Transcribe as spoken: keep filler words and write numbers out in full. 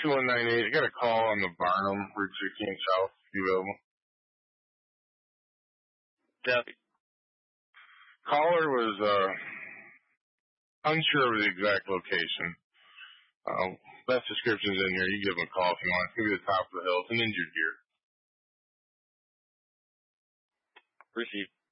two one nine eight. I got a call on the Barnum, Route sixteen South. You available? Copy. Caller was uh, unsure of the exact location. Uh, best description's in here. You give him a call if you want. It's going to be the top of the hill. It's an injured deer. Received.